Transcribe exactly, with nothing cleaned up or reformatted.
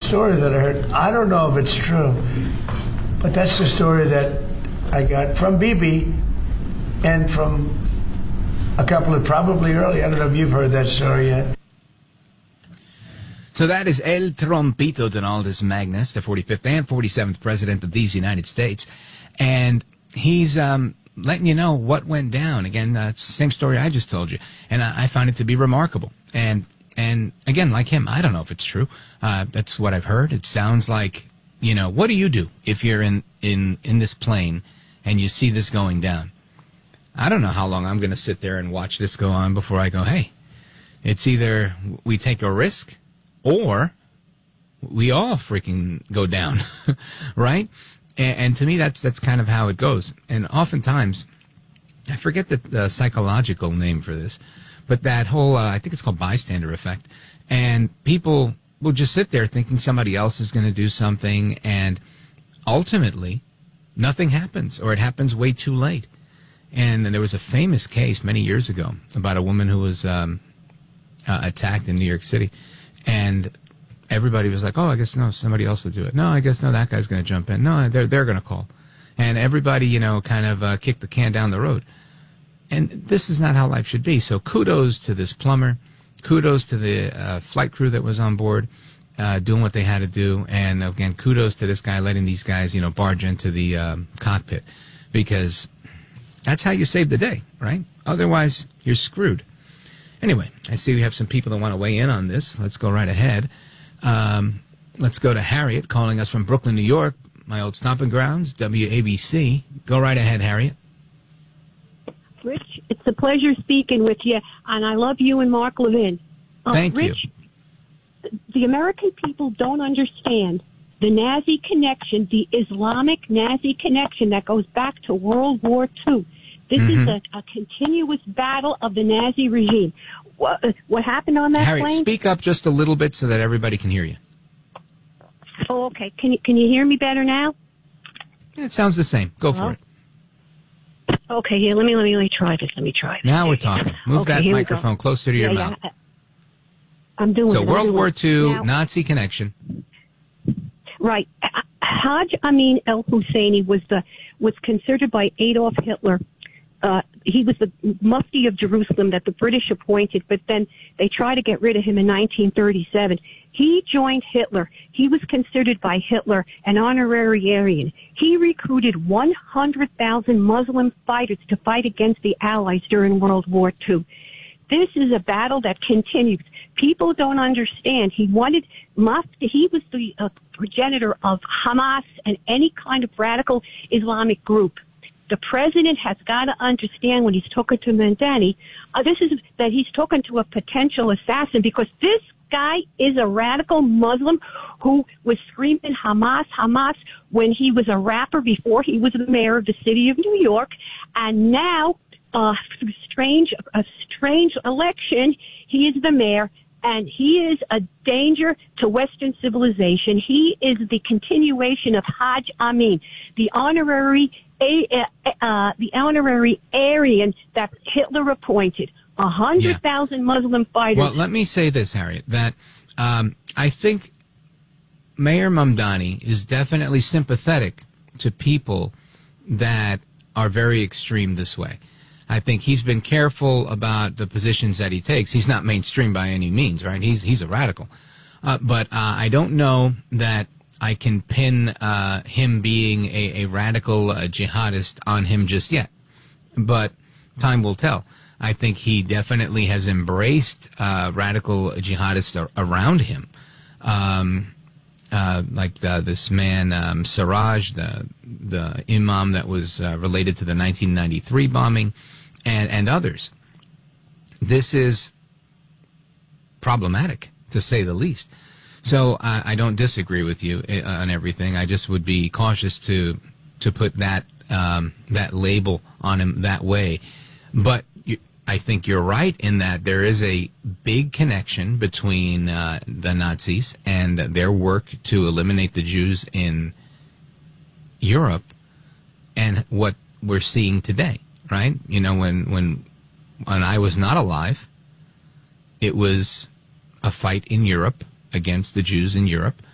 story that I heard. I don't know if it's true, but that's the story that I got from Bibi and from a couple of probably early. I don't know if you've heard that story yet. So that is El Trompito Donaldus Magnus, the forty-fifth and forty-seventh president of these United States. And he's um, letting you know what went down. Again, uh, it's the same story I just told you. And I, I found it to be remarkable. And and again, like him, I don't know if it's true. Uh, that's what I've heard. It sounds like, you know, what do you do if you're in, in, in this plane and you see this going down? I don't know how long I'm going to sit there and watch this go on before I go, hey, it's either we take a risk or we all freaking go down, right? And, and to me, that's that's kind of how it goes. And oftentimes, I forget the, the psychological name for this, but that whole, uh, I think it's called bystander effect. And people will just sit there thinking somebody else is going to do something, and ultimately, nothing happens, or it happens way too late. And there was a famous case many years ago about a woman who was um, uh, attacked in New York City. And everybody was like, oh, I guess, no, somebody else will do it. No, I guess, no, that guy's going to jump in. No, they're, they're going to call. And everybody, you know, kind of uh, kicked the can down the road. And this is not how life should be. So kudos to this plumber. Kudos to the uh, flight crew that was on board, uh, doing what they had to do. And again, kudos to this guy letting these guys, you know, barge into the um, cockpit. Because that's how you save the day, right? Otherwise, you're screwed. Anyway, I see we have some people that want to weigh in on this. Let's go right ahead. Um, let's go to Harriet, calling us from Brooklyn, New York, my old stomping grounds, W A B C. Go right ahead, Harriet. Rich, it's a pleasure speaking with you, and I love you and Mark Levin. Uh, Thank Rich, you. The American people don't understand the Nazi connection, the Islamic Nazi connection that goes back to World War Two. This mm-hmm. is a, a continuous battle of the Nazi regime. What, what happened on that Harriet, plane? Speak up just a little bit so that everybody can hear you. Oh, okay. Can you can you hear me better now? It sounds the same. Go Hello? for it. Okay, here, let me let me let me try this. Let me try this. Now we're talking. Move okay, that microphone closer to yeah, your yeah. mouth. I'm doing so it. World doing War it. Two, now, Nazi connection. Right. Haj Amin al-Husseini was the was considered by Adolf Hitler. Uh, he was the Mufti of Jerusalem that the British appointed, but then they tried to get rid of him in nineteen thirty-seven. He joined Hitler. He was considered by Hitler an honorary Aryan. He recruited one hundred thousand Muslim fighters to fight against the Allies during World War Two. This is a battle that continues. People don't understand. He wanted Mufti. He was the uh, progenitor of Hamas and any kind of radical Islamic group. The president has got to understand when he's talking to Mandani, uh, this is that he's talking to a potential assassin, because this guy is a radical Muslim who was screaming Hamas, Hamas when he was a rapper before he was the mayor of the city of New York. And now, uh, through strange, a strange election, he is the mayor. And he is a danger to Western civilization. He is the continuation of Haj Amin, the honorary, uh, the honorary Aryan that Hitler appointed. A hundred thousand yeah. Muslim fighters. Well, let me say this, Harriet, that um, I think Mayor Mamdani is definitely sympathetic to people that are very extreme this way. I think he's been careful about the positions that he takes. He's not mainstream by any means, right? He's he's a radical. Uh, but uh, I don't know that I can pin uh, him being a, a radical uh, jihadist on him just yet. But time will tell. I think he definitely has embraced uh, radical jihadists ar- around him. Um, uh, like uh, this man, um, Siraj, the, the imam that was uh, related to the nineteen ninety-three bombing. And, and others. This is problematic, to say the least. So I, I don't disagree with you on everything. I just would be cautious to to put that um, that label on him that way. But you, I think you're right in that there is a big connection between uh, the Nazis and their work to eliminate the Jews in Europe and what we're seeing today. Right? You know, when, when, when I was not alive, it was a fight in Europe against the Jews in Europe.